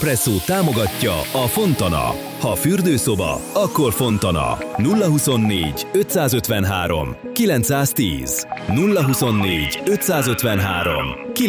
Presszó támogatja a Fontana. Ha fürdőszoba, akkor Fontana. 024 553 910. 024 553 910.